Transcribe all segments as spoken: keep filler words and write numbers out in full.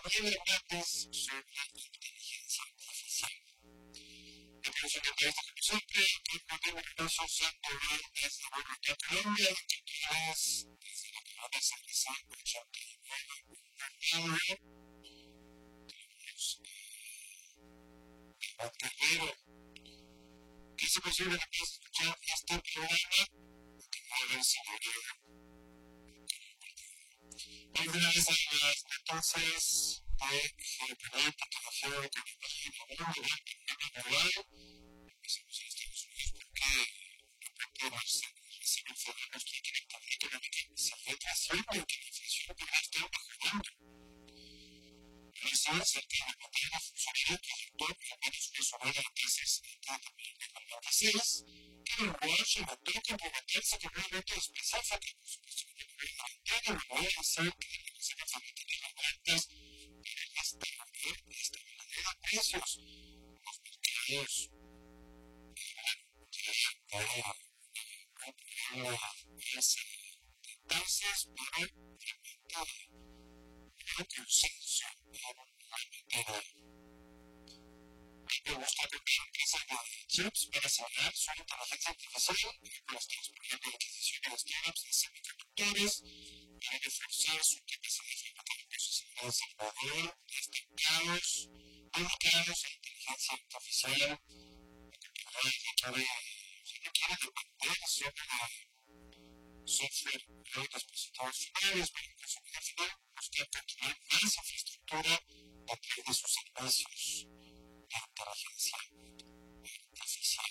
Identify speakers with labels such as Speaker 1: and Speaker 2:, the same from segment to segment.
Speaker 1: relevantes sobre la inteligencia artificial. La Comisión de Entrevistas como siempre, el Gobierno Reynoso Santo Ver desde Bogotá, Colombia, titulares desde la Canadá San José ochenta y nueve, tenemos Iván Guerrero. ¿Qué se posible que puedas escuchar este programa? A ver si lo leo. Muy buenas tardes, entonces, de G P D, Tecnología de Tecnología y Gobierno de Global. Empezamos en Estados Unidos porque de repente nos reciben ciudadanos que quieren también que se fue creciendo y que la inflación podría estar mejorando. Realizar cerca de la pantalla funcionaría que afectó al menos una sonora de crisis también en el noventa y seis, que el lugar se notó que implementarse con un reto específico que por supuesto que el gobierno interno lo va a hacer que las reservas de materiales rentas para establecer estabilidad de precios. Los mercados ya un problema es de tasas para implementar un consenso en la materia. Me gusta que la empresa de chips para acelerar su inteligencia artificial con los transformando la adquisición de startups de semiconductores para reforzar su capacidad de fabricar procesadores de valor destacados, dedicados a inteligencia artificial, a controlar la requiere depender sobre la software de los dispositivos finales para el consumidor final busca controlar más infraestructura a través de sus servicios de inteligencia artificial.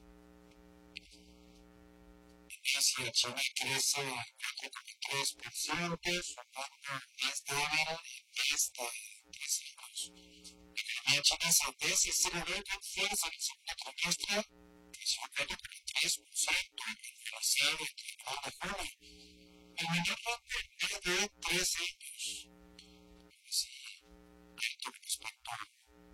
Speaker 1: En Asia, China crece cuatro coma tres por ciento, su rango más débil en este tres años. La economía china se desaceleró con fuerza en el segundo trimestre, creció cuatro coma tres por ciento en el pasado trimestre de junio, el menor rango en más de tres años. Sí, alto respecto al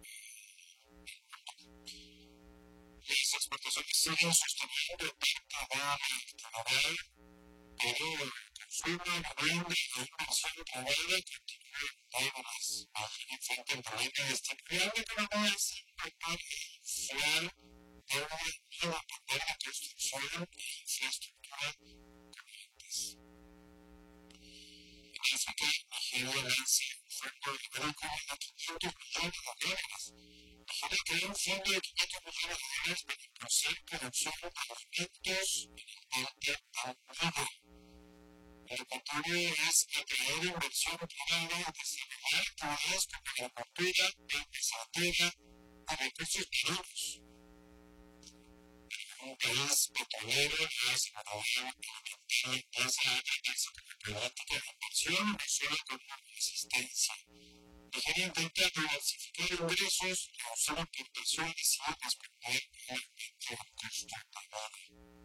Speaker 1: las exportaciones siguen sosteniendo parte de la actividad, pero el consumo, la venta y la inversión privada continúan débiles. Imagínense frente al problema de estimular la economía sin importar inflar deuda y depender de construcción e infraestructura como antes. En África, Nigeria lanza un fondo de banco de quinientos millones de dólares. Nigeria creó un fondo de quinientos millones de dólares para impulsar producción de alimentos en el delta del Níger. El objetivo es atraer inversión privada y desarrollar actividades como la agricultura, el desarrollo y recursos marinos. Un país petrolero es innovador e intentar empieza a atraerse como política de inversión no solo como asistencia. Nigeria intenta diversificar ingresos, reducir importaciones y responder al aumento del costo pagado.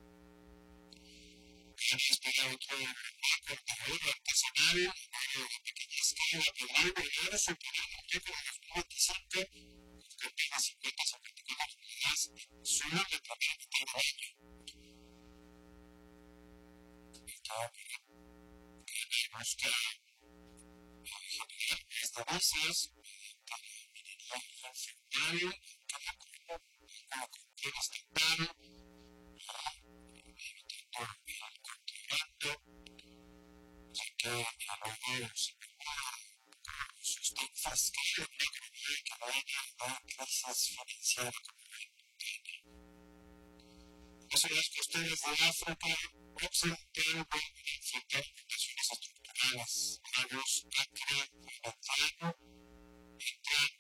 Speaker 1: Ghana espera otro récord de oro artesanal, oro de pequeña escala, podría lograr superar el récord de dos mil veinticinco con apenas cincuenta a cincuenta y cuatro unidades en solo la primera mitad del año. Ghana busca generar más divisas mediante la minería informal, cada grupo como control estatal, evitando el contrabando, ya que a luego se prepara su sustento fiscal en una economía que daña la crisis financiera como la Ghana. Eso las cuestiones de África occidental van a enfrentar inundaciones estructurales, lagos Acre y Pantano entran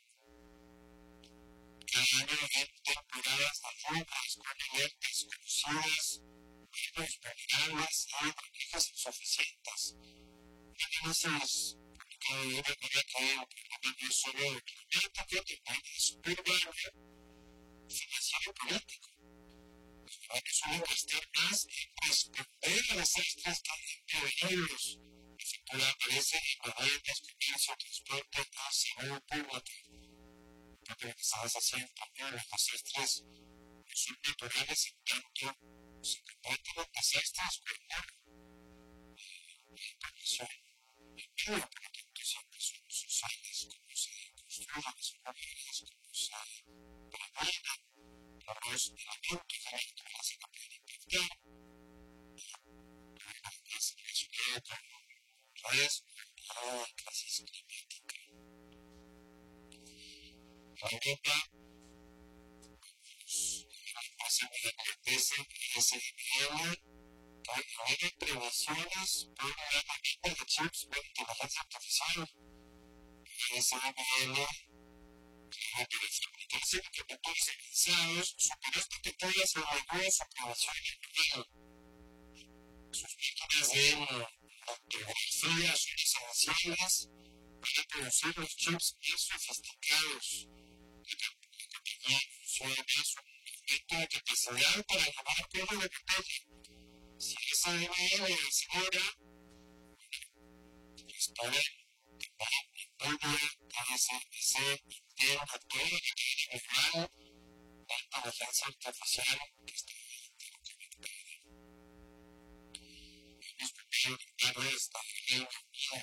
Speaker 1: cada año en temporadas de lluvias con alertas conocidas, ríos vulnerables y manejas insuficientes. También esas publicado de una manera que el problema no es solo climático, también es urbano, financiero y político. Los ciudadanos suelen gastar más en responder a desastres que en prevenirlos. La factura aparece en viviendas, comercio, transporte y salud pública. Porque lo que estamos haciendo también los desastres no son naturales en tanto se combaten los desastres con la población. Y todo, por lo tanto, siempre son sociales como llamada crisis climática. Ahorita, la fase de la grandeza de ese nivel, hay previsiones por una máquina de chips por inteligencia artificial. Ese nivel la aplicación que motores avanzados superó expectativas en la su aprobación en el sus máquinas de tecnología son esenciales para producir los chips más sofisticados. La compañía funciona su aumento de capacidad para llamar prueba de batalla. Si esa M L acelera, estará Nvidia, A S M C, Intel, a todo lo que tiene global, la inteligencia artificial que está interconectada. Hemos podido notar esta línea unida.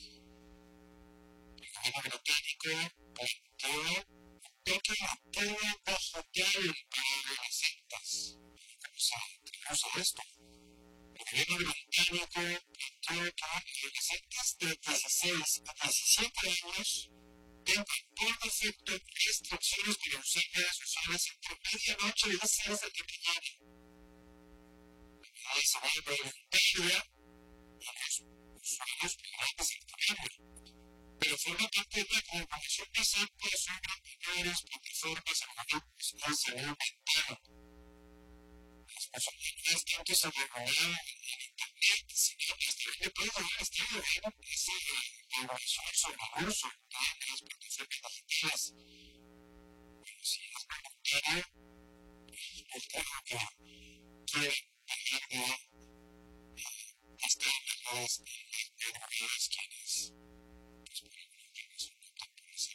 Speaker 1: El gobierno británico planteó un toque nocturno vegetal para las sectas. ¿Cómo se esto? El gobierno británico planteó que adolescentes de dieciséis a diecisiete años tengan por defecto restricciones para usar redes sociales entre medianoche y seis de la mañana. La medida se vuelve voluntaria y los usuarios podrán desactivarla, pero forma parte de la regulación más amplia sobre menores, plataformas, algoritmos y salud mental. Las posibilidades tanto se regularon en Internet, sino que hasta el puede haber estado viendo esa regulación sobre el uso de las plataformas digitales. Pero si es voluntario, el tema que quiere dejar de estar en las redes de las quienes pues por alguna razón no tan por ese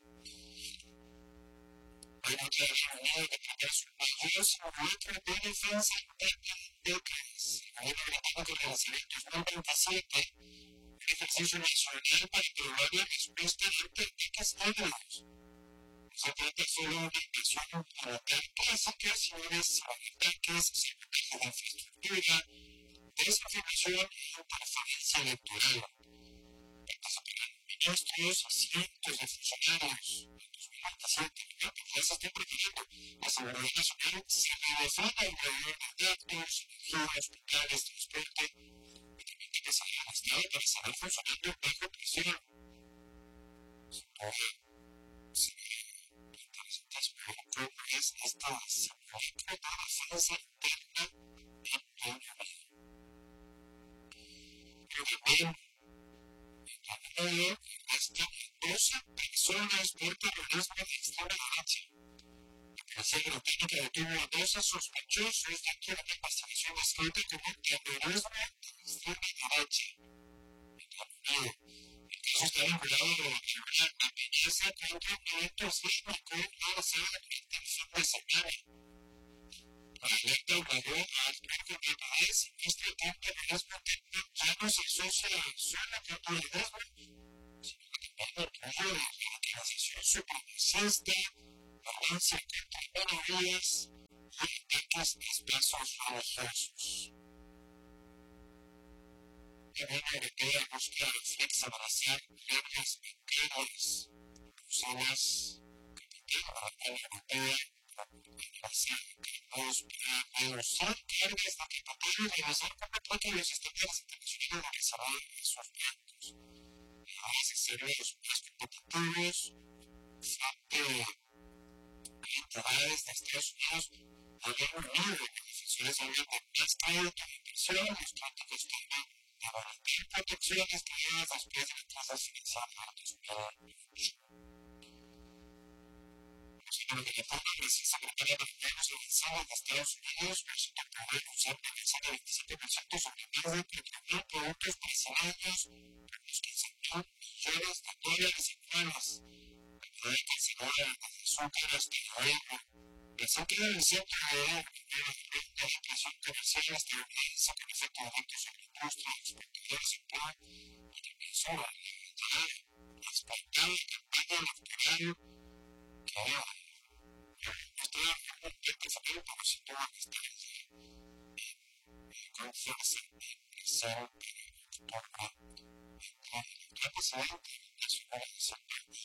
Speaker 1: hay mucha reunión de primeros humanos y otro de defensa interna de décadas. El gobierno británico realizará en dos mil veintisiete un ejercicio nacional para probar la respuesta ante ataques híbridos. No se trata solo de una inversión militar clásica, sino de ciberataques, sabotaje de infraestructura, desinformación e interferencia electoral. Participarán ministros y cientos de funcionarios. Ya se está preparando. La seguridad nacional se redefine alrededor de datos, energía, hospitales, transporte y también tiene que salir al Estado para seguir funcionando bajo presión. Sin duda, se ve interesante explorar cómo es esta simulacro de defensa interna en la Unión. Pero también en la Unión arrestan a doce personas por terrorismo de extrema derecha. La policía británica detuvo a doce sospechosos dentro de una investigación descrita como terrorismo de extrema derecha. En la Unión, el caso está vinculado a una amenaza contra un evento islámico lanzada durante el fin de semana. La alerta obligó a actuar con rapidez y muestra que un terrorismo interno ya no se asocia solo con terrorismo, sino que también incluye la radicalización supremacista, violencia contra minorías y ataques a espacios religiosos. La Unión Europea busca flexibilizar reglas bancarias. Bruselas, capital de la Unión Europea, hacia los para reducir cargas de capital y revisar por completo los estándares internacionales de desarrollo de esos bancos. Además de serlos más competitivos frente a entidades de Estados Unidos o Reino Unido, que defensores hablan de más crédito de inversión, los críticos también de abaratar protecciones creadas después de la crisis financiera de dos mil ocho. Pero que de forma precisa secretaria de Gobiernos avanzada de Estados Unidos resulta que puede usar una mensa de veintisiete por ciento sobre más de treinta mil productos brasileños por unos quince mil millones de dólares anuales. La medida cancelada desde azúcar hasta el hierro. Brasil queda en el centro de la presión comercial estadounidense con efecto directo sobre la industria, exportadores y empleo y también sobre la ya explotada campaña electoral que ahora estoy empezando por si todo está con fuerza en presión para octubre entre el actual presidente de su organización